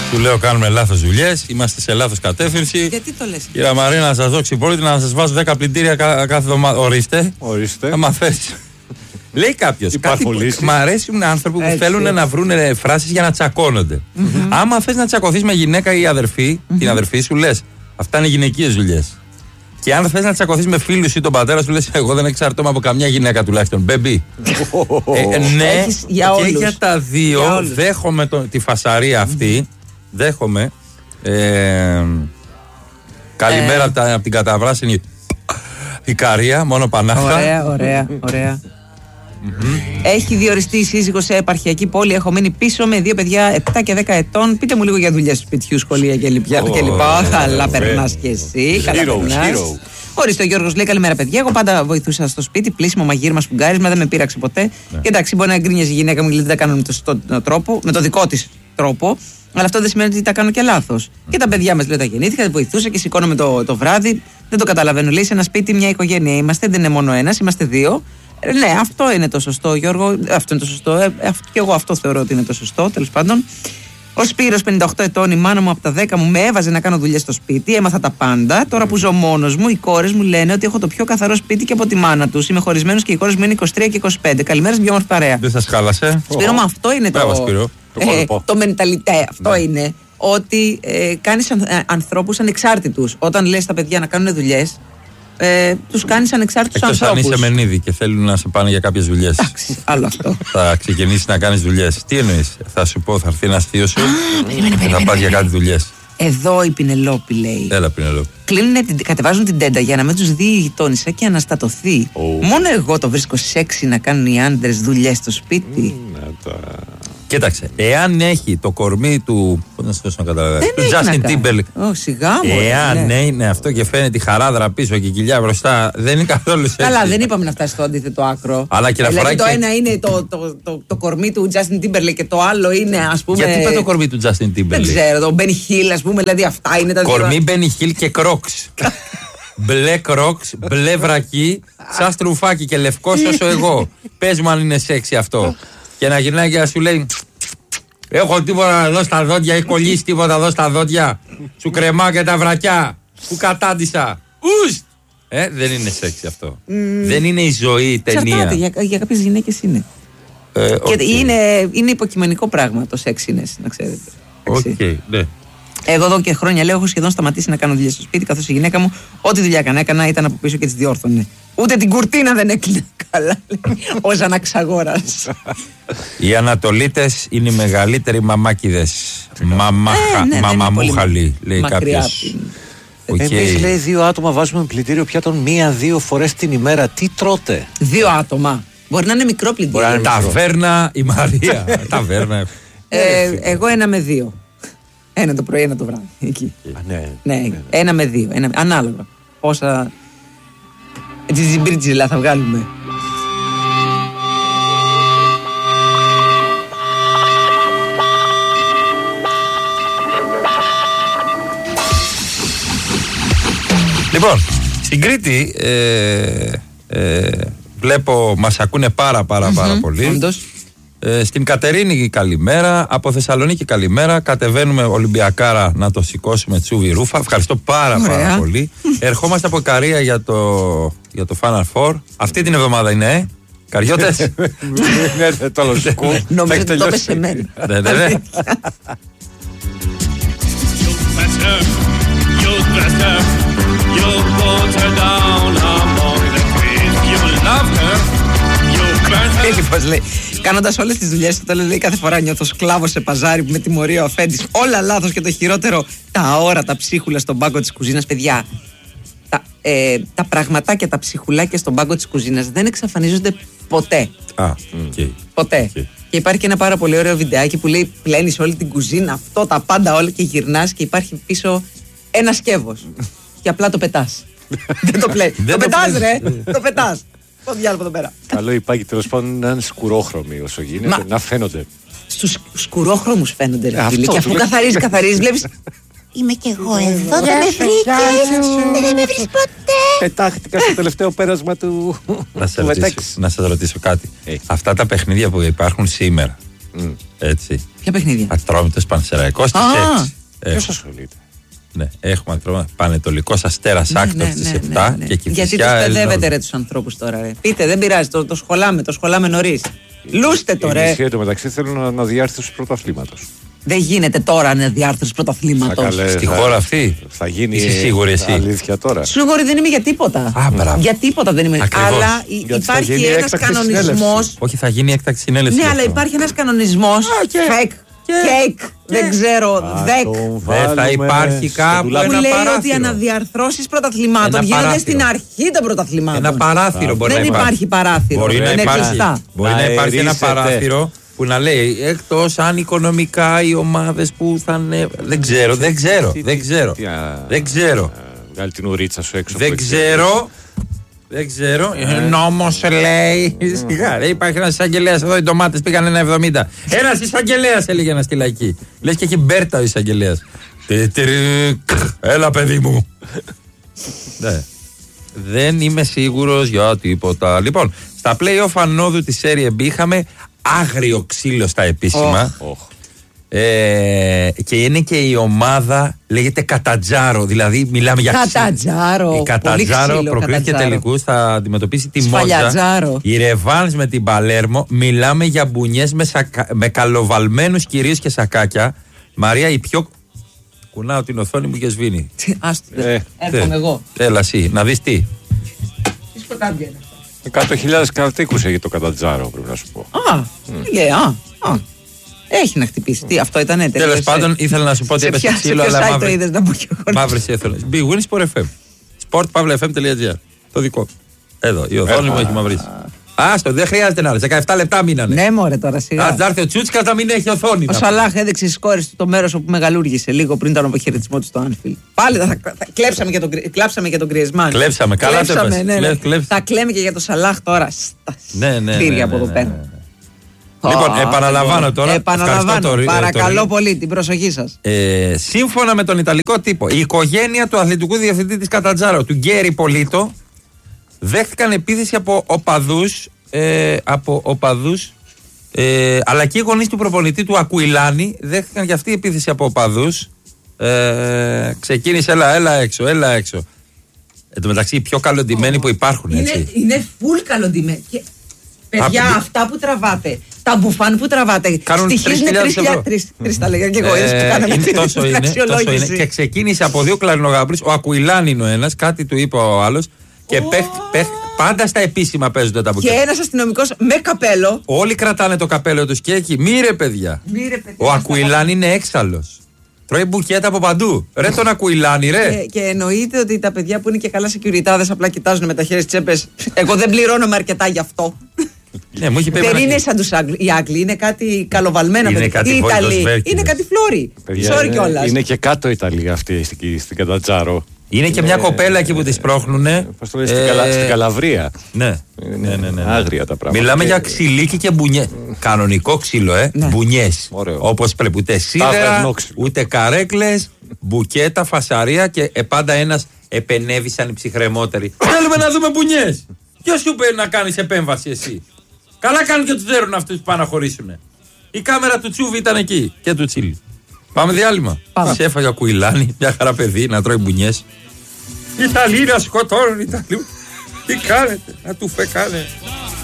Του λέω κάνουμε λάθος δουλειές, είμαστε σε λάθος κατεύθυνση. Γιατί το λες? Κύριε Μαρίνα, να σας δω ξυπόλυτη να σας βάζω 10 πλυντήρια κάθε εβδομάδα. Ορίστε. Άμα θες. Λέει κάποιος. Μ' αρέσουν άνθρωποι που θέλουν να βρουν φράσεις για να τσακώνονται. Άμα θες να τσακωθείς με γυναίκα ή αδερφή, την αδερφή σου λες αυτά είναι γυναικείες δουλειές. Και αν θες να τσακωθείς με φίλους ή τον πατέρα σου λες εγώ δεν εξαρτώμαι από καμιά γυναίκα τουλάχιστον. Μπέμπι. Ναι, και για τα δύο δέχομαι τη φασαρία αυτή. Δέχομαι. Καλημέρα από την καταβράσινη Ικαρία, μόνο Πανάχα. Ωραία. Έχει διοριστεί η σύζυγος σε επαρχιακή πόλη. Έχω μείνει πίσω με 2 παιδιά 7 και 10 ετών. Πείτε μου λίγο για δουλειές του σπιτιού, σχολεία κλπ. Καλά περνάς κι εσύ. Ορίστε, ο Γιώργος λέει: καλημέρα, παιδιά. Εγώ πάντα βοηθούσα στο σπίτι, πλήσιμο, μαγείρμα, σπουγγάρισμα, δεν με πείραξε ποτέ. Και εντάξει, μπορεί να γκρίνιαζε η γυναίκα μου γιατί δεν τα κάνω με το σωστό τρόπο, με το δικό της τρόπο. Αλλά αυτό δεν σημαίνει ότι τα κάνω και λάθος. Και τα παιδιά μας, λέει, τα γεννήθηκα, βοηθούσα και σηκώνομαι το βράδυ. Δεν το καταλαβαίνω. Λέει: σε ένα σπίτι, μια οικογένεια είμαστε, δεν είναι μόνο ένας, είμαστε 2. Ναι, αυτό είναι το σωστό, Γιώργο. Αυτό είναι το σωστό. Και εγώ αυτό θεωρώ ότι είναι το σωστό, τέλος πάντων. Ο Σπύρος, 58 ετών, η μάνα μου από τα 10 μου με έβαζε να κάνω δουλειές στο σπίτι, έμαθα τα πάντα. Τώρα που ζω μόνος μου, οι κόρες μου λένε ότι έχω το πιο καθαρό σπίτι και από τη μάνα τους. Είμαι χωρισμένος και οι κόρες μου είναι 23 και 25. Καλημέρα στην πιο όμορφη παρέα. Δεν σας χάλασε. Σπύρο, μα αυτό είναι το μενταλιτέ. Αυτό είναι. Ότι κάνεις ανθρώπους ανεξάρτητους. Όταν λες στα παιδιά να κάνουν δουλειές, τους κάνεις ανεξάρτητους ανθρώπους. Αν είσαι μενίδι και θέλουν να σε πάνε για κάποιες δουλειές. Εντάξει, άλλο αυτό. Θα ξεκινήσεις να κάνεις δουλειές. Τι εννοείς? Θα σου πω, θα έρθει ένας θείος σου και θα πας για κάτι δουλειές. Εδώ η Πινελόπη λέει. Έλα, Πινελόπη. Κατεβάζουν την τέντα για να μην τους δει η γειτόνισσα και αναστατωθεί. Μόνο εγώ το βρίσκω σεξι να κάνουν οι άντρες δουλειές στο σπίτι. Κοίταξε, εάν έχει το κορμί του. Πώς να σου δώσω να καταλαβαίνω. Του Justin Timberlake. Σιγά μου. Εάν είναι αυτό και φαίνεται η χαράδρα πίσω και η κοιλιά μπροστά, δεν είναι καθόλου σεξι. Καλά, δεν είπαμε να φτάσει στο αντίθετο άκρο. Αλλά και δηλαδή το ένα είναι το κορμί του Justin Timberlake και το άλλο είναι, ας πούμε. Γιατί είπε το κορμί του Justin Timberlake? Δεν ξέρω, το Benny Hill, ας πούμε, δηλαδή αυτά είναι τα δύο. Κορμί Benny Hill και Crocs. Μπλε Crocs, μπλε βρακί, σαν στρουφάκι και λευκός όσο εγώ. Πες μου αν είναι σεξι αυτό. Και να γυρνάει και να σου λέει: έχω τίποτα εδώ στα δόντια, έχει κολλήσει τίποτα εδώ στα δόντια. Σου κρεμάω και τα βρακιά. Που κατάντησα. Ουστ! Δεν είναι σεξι αυτό. Δεν είναι η ζωή, η ταινία. Εξαρτάται, για κάποιες γυναίκες είναι. Και είναι υποκειμενικό πράγμα το sexiness, να ξέρετε. Ναι. Εγώ εδώ και χρόνια λέω: έχω σχεδόν σταματήσει να κάνω δουλειά στο σπίτι, καθώς η γυναίκα μου, ό,τι δουλειά έκανα, ήταν από πίσω και τις διόρθωνε. Ούτε την κουρτίνα δεν έκλεινε καλά, ως αναξαγόρας. Οι Ανατολίτες είναι οι μεγαλύτεροι μαμάκιδες. Μαμαμούχαλοι, λέει κάποιος. Εμείς, λέει, 2 άτομα βάζουμε πλυντήριο πιάτων 1-2 φορές την ημέρα. Τι τρώτε? 2 άτομα. Μπορεί να είναι μικρό πλυντήριο. Ταβέρνα η Μαρία. Ταβέρνα. Εγώ 1 με 2. 1 το πρωί, 1 το βράδυ. Εκεί. Ναι, 1 με 2. Ανάλογα. Πόσα τζιζιμπρίτζιλα θα βγάλουμε. Λοιπόν, στην Κρήτη βλέπω μας ακούνε πάρα πολύ. Όντως. Στην Κατερίνη καλημέρα, από Θεσσαλονίκη καλημέρα. Κατεβαίνουμε Ολυμπιακάρα να το σηκώσουμε τσούβι ρούφα. Ευχαριστώ πάρα πολύ. Ερχόμαστε από Ικαρία για το Final Four. Αυτή την εβδομάδα είναι, Καριώτες. Ναι, το λογικό. Νομίζω ότι το πες σε μένα. Ναι. Λοιπόν, λέει, κάνοντας όλες τις δουλειές του, λέει, κάθε φορά νιώθω σκλάβος σε παζάρι που με τιμωρεί ο αφέντης. Όλα λάθος και το χειρότερο, τα αόρατα ψίχουλα στον πάγκο της κουζίνας. Παιδιά, τα πραγματάκια, τα ψιχουλάκια στον πάγκο της κουζίνας δεν εξαφανίζονται ποτέ. Ποτέ. Και υπάρχει και ένα πάρα πολύ ωραίο βιντεάκι που λέει: πλένεις όλη την κουζίνα, αυτό, τα πάντα όλα και γυρνάς και υπάρχει πίσω ένα σκεύος. Και απλά το πετάς. Δεν το πλένεις. Το πετάς, ρε! Το πετάς. Πώς διάλογο εδώ πέρα. Καλό η πάγκη τέλος πάντων να είναι σκουρόχρωμοι όσο γίνεται, να φαίνονται. Στους σκουρόχρωμους φαίνονται, ρε φίλε. Και αφού καθαρίζεις, βλέπεις. Είμαι κι εγώ εδώ, δεν με βρήκες, δεν με βρεις ποτέ. Πετάχτηκα στο τελευταίο πέρασμα του Να σας ρωτήσω κάτι. Αυτά τα παιχνίδια που υπάρχουν σήμερα, Έτσι. Ποια παιχνίδια? Ατρόμητος Πανσεραϊκός στις 6. Ποιος ασχολείται? Ναι, έχουμε Πανετολικός Αστέρας Άκτος στις 7 και Κηφισιά. Γιατί τους παιδεύετε ρε τους ανθρώπους τώρα ρε. Πείτε, δεν πειράζει, το σχολάμε νωρίς. Λούστε το ρε. Οι μεταξύ θέλουν αναδιάρθρωση πρωταθλήματος. Δεν γίνεται τώρα αναδιάρθρωση πρωταθλήματος. Στη χώρα αυτή. Θα γίνει. Είσαι σίγουρη εσύ? Αλήθεια τώρα. Σίγουρη δεν είμαι για τίποτα. Για τίποτα δεν είμαι. Ακριβώς. Αλλά υπάρχει ένας κανονισμός. Όχι, θα γίνει έκτακτη συνέλευση. Ναι, αλλά υπάρχει ένας κανονισμός. Κέικ. Δεν ξέρω. Δεν θα υπάρχει κάπου ένα παράθυρο. Που λέει παράθυρο. ότι οι αναδιαρθρώσεις πρωταθλημάτων γίνονται στην αρχή των πρωταθλημάτων. Ένα παράθυρο μπορεί να υπάρχει. Δεν υπάρχει παράθυρο. Μπορεί να υπάρχει ένα παράθυρο που να λέει εκτός αν οικονομικά οι ομάδες που θα είναι. Δεν ξέρω. Βγάλει την ουρίτσα σου έξω. Δεν ξέρω. Νόμος λέει. Σιγά, υπάρχει ένας εισαγγελέας εδώ. Οι ντομάτες πήγαν 1,70. Ένας εισαγγελέας έλεγε ένα στη Λαϊκή. Λες και έχει μπέρτα ο εισαγγελέας. Έλα, παιδί μου. Δεν είμαι σίγουρος για τίποτα. Λοιπόν, στα play-off ανόδου της Serie B είχαμε άγριο ξύλο στα επίσημα. Και είναι και η ομάδα λέγεται Κατατζάρο. Δηλαδή μιλάμε για Κατατζάρο. Η Κατατζάρο προκρίθηκε τελικούς. Θα αντιμετωπίσει τη Μόντζα. Η Ρεβάνς με την Παλέρμο. Μιλάμε για μπουνιές με καλοβαλμένους κυρίως και σακάκια. Μαρία, η πιο. Κουνάω την οθόνη μου και σβήνει. Έρχομαι εγώ. Έλα εσύ, να δεις τι. Τι σκοτάδια είναι αυτά. 100.000 κατοίκους έχει το Κατατζάρο, πρέπει να σου πω. Έχει να χτυπήσει. Τι, αυτό ήτανε. Τέλος πάντων, ήθελα να σου πω ότι έπεσε ξύλο, αλλά μαύρη έθελε. Big Win Sport FM. Sport.fm.gr. Το δικό. Εδώ, η οθόνη μου έχει μαυρίσει. Άστο, δεν χρειάζεται να είναι. 17 λεπτά μείνανε. Ναι, μωρέ τώρα σιγά. Αν έρθει ο Τσούτσικας να μην έχει οθόνη. Ο Σαλάχ έδειξε στις κόρες του το μέρος όπου μεγαλούργησε λίγο πριν τον αποχαιρετισμό του στο Άνφιλντ. Πάλι κλάψαμε και τον Γκριεζμάν. Κλέψαμε, καλά το είπες. Θα κλαίμε και για τον Σαλάχ τώρα. Στήρια από εδώ πέρα. Λοιπόν, επαναλαμβάνω τώρα. Παρακαλώ πολύ την προσοχή σας. Σύμφωνα με τον Ιταλικό τύπο, η οικογένεια του αθλητικού διευθυντή της Κατατζάρο, του Γκέρι Πολίτο, δέχτηκαν επίθεση από οπαδούς, αλλά και οι γονείς του προπονητή του Ακουιλάνη δέχτηκαν και αυτή επίθεση από οπαδούς. Ξεκίνησε έλα έξω. Εν τω μεταξύ, οι πιο καλοντημένοι που υπάρχουν, έτσι. Είναι full καλοντημένοι. Παιδιά, αυτά που τραβάτε, τα μπουφάν που τραβάτε, στοιχίζουν 3.000 τα λέγα και εγώ. Τόσο είναι. Και ξεκίνησε από δύο κλαρινογάμπρους. Ο Ακουιλάνη είναι ο ένας, κάτι του είπε ο άλλος. Και πάντα στα επίσημα παίζονται τα μπουκέτα. Και ένας αστυνομικός με καπέλο. Όλοι κρατάνε το καπέλο τους και εκεί. Μύρε παιδιά. Ο Ακουιλάνη είναι έξαλλος. Τρώει μπουκέτα από παντού. Ρε τον Ακουιλάνη, ρε. Και εννοείται ότι τα παιδιά που είναι και καλά σεκιουριτάδες απλά κοιτάζουν με τα χέρια στις τσέπες. Εγώ δεν πληρώνομαι αρκετά γι' αυτό. Ναι, μου δεν είναι σαν τους οι Άγγλοι, είναι κάτι καλοβαλμένα παιδιά. Οι Ιταλοί είναι κάτι φλόρι. Sorry κιόλας. Είναι και κάτω Ιταλία αυτή στην Κατατζάρο. Είναι και μια κοπέλα εκεί που τη σπρώχνουνε. Πώς το λες, στην Καλαβρία. Ναι. Άγρια τα πράγματα. Μιλάμε για ξυλίκι και μπουνιές. Κανονικό ξύλο, μπουνιές. Όπως πρέπει, ούτε σίδερα, ούτε καρέκλες, μπουκέτα, φασαρία και πάντα ένας επενέβησαν οι ψυχρεμότεροι. Θέλουμε να δούμε μπουνιές. Ποιος σου είπε να κάνεις επέμβαση εσύ? Καλά κάνουν και τους δέρουν αυτούς που πάνε να χωρίσουνε. Η κάμερα του Τσούβι ήταν εκεί και του Τσίλι. Πάμε διάλειμμα. Σε έφαγε ο Ακουιλάνη, μια χαρά παιδί, να τρώει μπουνιές. Ιταλοί να σκοτώνουν Ιταλοί. Τι κάνετε, να του φεκάνε.